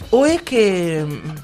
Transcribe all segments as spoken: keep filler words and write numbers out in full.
¿O es que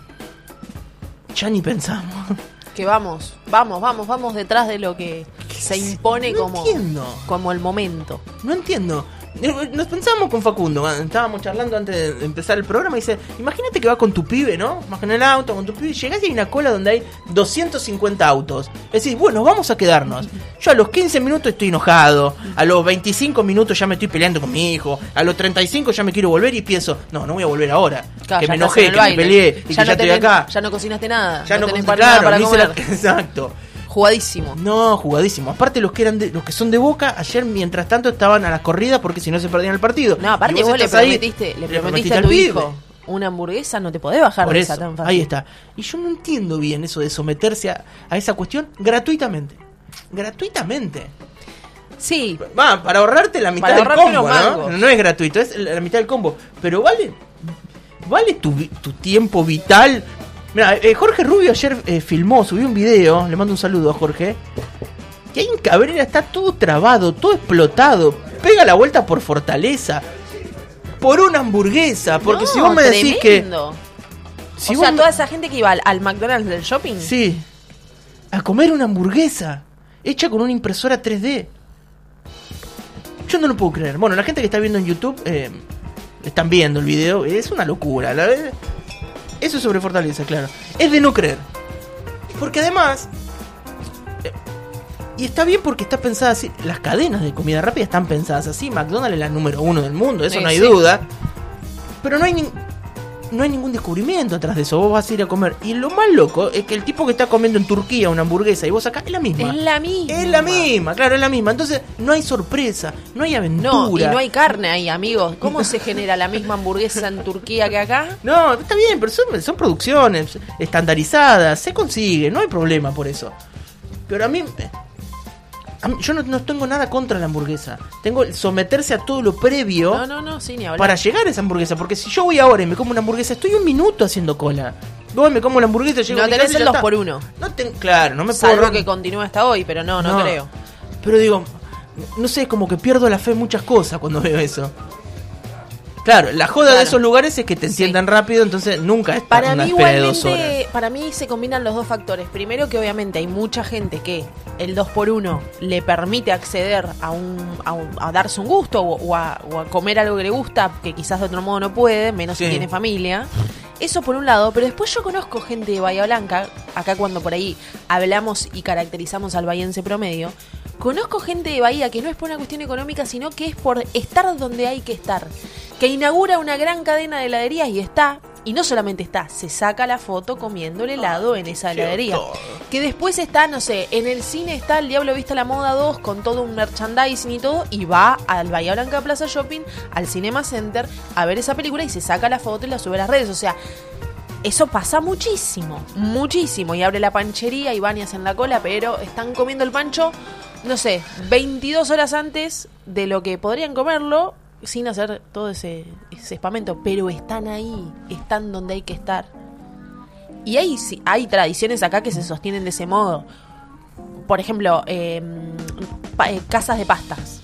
ya ni pensamos? Que vamos, vamos, vamos, vamos detrás de lo que se impone no como, entiendo. como el momento. No entiendo. Nos pensábamos con Facundo, estábamos charlando antes de empezar el programa y dice, imagínate que vas con tu pibe, ¿no? Vas en el auto con tu pibe y llegás y hay una cola donde hay doscientos cincuenta autos. Decís, bueno, vamos a quedarnos. Yo a los quince minutos estoy enojado, a los veinticinco minutos ya me estoy peleando con mi hijo, a los treinta y cinco ya me quiero volver y pienso, no, no voy a volver ahora. Claro, que ya me estás enojé, en el que baile. me peleé y ya que no ya tenés, estoy acá. Ya no cocinaste nada. Ya no, tenés claro, nada para no hice comer. la... Exacto. Jugadísimo. No, jugadísimo. Aparte los que eran de, los que son de Boca, ayer mientras tanto estaban a las corridas porque si no se perdían el partido. No, aparte y vos, vos le estás ahí, prometiste, le le prometiste prometiste a al tu pibe. hijo una hamburguesa, no te podés bajar Por de eso, esa tan fácil. ahí está. Y yo no entiendo bien eso de someterse a, a esa cuestión gratuitamente. Gratuitamente. Sí. Va, para ahorrarte la mitad Para del ahorrarte combo, unos ¿no? mangos. No es gratuito, es la mitad del combo. Pero vale, vale tu, vi- tu tiempo vital. Mira, eh, Jorge Rubio ayer eh, filmó, subió un video, le mando un saludo a Jorge. Que ahí en Cabrera está todo trabado, todo explotado. Pega la vuelta por Fortaleza. Por una hamburguesa. Porque No, si vos me decís que... tremendo. Si o vos sea, me- toda esa gente que iba al, al McDonald's del shopping. Sí. A comer una hamburguesa hecha con una impresora tres D. Yo no lo puedo creer. Bueno, la gente que está viendo en YouTube eh, están viendo el video. Es una locura. La verdad. Eso es sobre Fortaleza, claro. Es de no creer. Porque además... eh, y está bien porque está pensada así. Las cadenas de comida rápida están pensadas así. McDonald's es la número uno del mundo. Eso Sí, no hay sí. duda. Pero no hay ni... No hay ningún descubrimiento atrás de eso. Vos vas a ir a comer. Y lo más loco es que el tipo que está comiendo en Turquía una hamburguesa y vos acá es la misma. Es la misma. Es la misma, claro, es la misma. Entonces no hay sorpresa, no hay aventura. No, y no hay carne ahí, amigos. ¿Cómo se genera la misma hamburguesa en Turquía que acá? No, está bien, pero son, son producciones estandarizadas, se consigue, no hay problema por eso. Pero a mí, a mí- yo no, no tengo nada contra la hamburguesa. Tengo el someterse a todo lo previo No, no, no, sí, ni hablar. para llegar a esa hamburguesa. Porque si yo voy ahora y me como una hamburguesa, estoy un minuto haciendo cola. Luego me como la hamburguesa, llego No a mi tenés casa y el ya dos está. por uno. No ten- claro, no me Salvo puedo... que continúe hasta hoy, pero no, no, creo. Pero digo, no sé, es como que pierdo la fe en muchas cosas cuando veo eso. Claro, la joda Claro. de esos lugares es que te Sí. enciendan rápido, entonces nunca es Para una mí espera de dos horas. igualmente, para mí se combinan los dos factores. Primero que obviamente hay mucha gente que el dos por uno le permite acceder a un, a, un- a darse un gusto o, o a, o a comer algo que le gusta, que quizás de otro modo no puede, menos Sí. si tiene familia. Eso por un lado, pero después yo conozco gente de Bahía Blanca, acá cuando por ahí hablamos y caracterizamos al bahiense promedio, conozco gente de Bahía que no es por una cuestión económica, sino que es por estar donde hay que estar. Que inaugura una gran cadena de heladerías y está, y no solamente está, se saca la foto comiendo el helado en esa qué heladería. todo. Que después está, no sé, en el cine está El Diablo Viste a la Moda dos con todo un merchandising y todo, y va al Bahía Blanca Plaza Shopping, al Cinema Center, a ver esa película y se saca la foto y la sube a las redes. O sea, eso pasa muchísimo, muchísimo. Y abre la panchería y van y hacen la cola, pero están comiendo el pancho, no sé, veintidós horas antes de lo que podrían comerlo, sin hacer todo ese, ese espamento. Pero están ahí, están donde hay que estar. Y hay, sí, hay tradiciones acá que se sostienen de ese modo. Por ejemplo, eh, pa- eh, casas de pastas.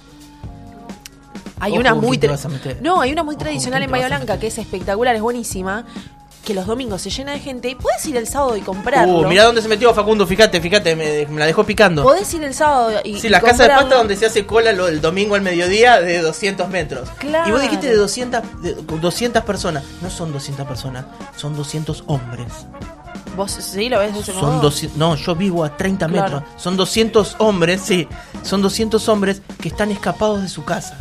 Hay Ojo una con muy quién te tra- vas a meter. No, hay una muy Ojo tradicional con en quién te Bahía vas a Blanca meter. que es espectacular, es buenísima, que los domingos se llena de gente y puedes ir el sábado y comprarlo. Uh, mirá dónde se metió Facundo, fíjate, fíjate, me, me la dejó picando. Podés ir el sábado y Sí, y la casa de comprarlo. pasta donde se hace cola lo- el domingo al mediodía de doscientos metros. Claro. Y vos dijiste de doscientas, de doscientas personas. No son doscientas personas, son doscientos hombres. ¿Vos sí lo ves de ese Son modo? doscientos, no, yo vivo a treinta Claro. metros. Son doscientos hombres, sí. Son doscientos hombres que están escapados de su casa.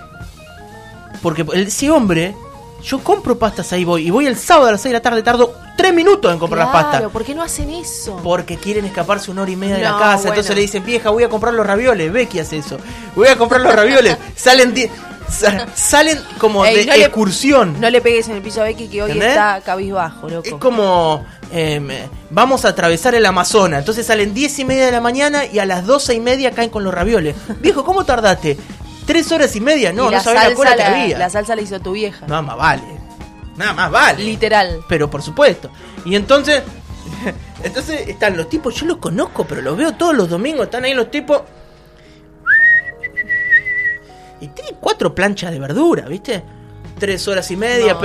Porque el- ese hombre, yo compro pastas ahí voy. Y voy el sábado a las seis de la tarde, tardo tres minutos en comprar Claro, las pastas. ¿por qué no hacen eso? Porque quieren escaparse una hora y media de la No, casa. bueno. Entonces le dicen, vieja, voy a comprar los ravioles. Becky hace eso. Voy a comprar los ravioles. Salen die- sa- salen como Ey, de no le- excursión. No le pegues en el piso a Becky que hoy ¿Entendés? está cabizbajo, loco. Es como, em, vamos a atravesar el Amazonas. Entonces salen diez y media de la mañana y a las doce y media caen con los ravioles. Viejo, ¿cómo tardaste? ¿Tres horas y media? No, Y la no sabés la salsa cola que la- había. La salsa la hizo tu vieja. Nada más vale. Nada más vale. Literal. Pero por supuesto. Y entonces, entonces están los tipos, yo los conozco, pero los veo todos los domingos, están ahí los tipos. Y tienen cuatro planchas de verdura, ¿viste? Tres horas y media. No,